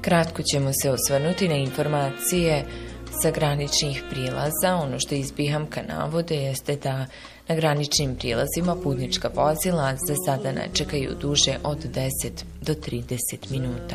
Kratko ćemo se osvrnuti na informacije sa graničnih prijelaza. Ono što iz BiH navode jeste da na graničnim prijelazima putnička vozila za sada ne čekaju duže od 10 do 30 minuta.